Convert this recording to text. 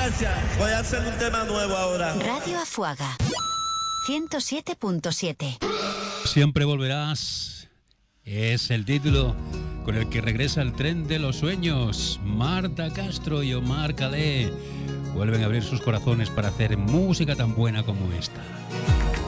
Gracias. Voy a hacer un tema nuevo ahora. Radio Afuaga 107.7. Siempre volverás. Es el título con el que regresa el tren de los sueños. Marta Castro y Omar Calé vuelven a abrir sus corazones para hacer música tan buena como esta.